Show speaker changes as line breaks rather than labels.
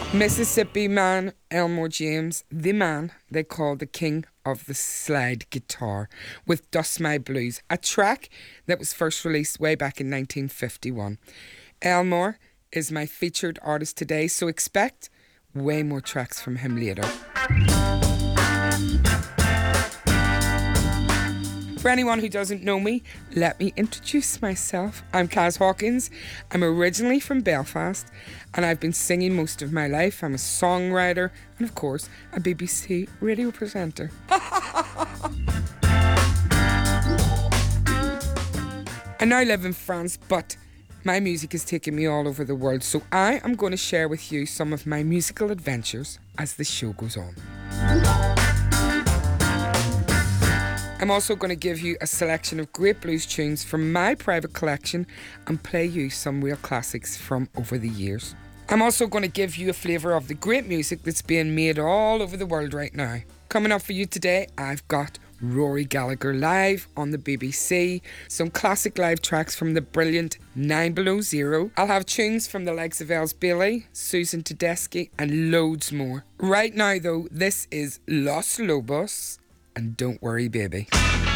Mississippi man Elmore James, the man they call the king of the slide guitar, with Dust My Blues, a track that was first released way back in 1951. Elmore is my featured artist today, so expect way more tracks from him later. For anyone who doesn't know me, let me introduce myself. I'm Kaz Hawkins. I'm originally from Belfast and I've been singing most of my life. I'm a songwriter and, of course, a BBC radio presenter. I now live in France, but my music has taken me all over the world, so I am going to share with you some of my musical adventures as the show goes on. I'm also going to give you a selection of great blues tunes from my private collection and play you some real classics from over the years. I'm also going to give you a flavour of the great music that's being made all over the world right now. Coming up for you today, I've got Rory Gallagher live on the BBC, some classic live tracks from the brilliant 9 Below Zero. I'll have tunes from the likes of Els Bailey, Susan Tedeschi and loads more. Right now though, this is Los Lobos and Don't Worry Baby.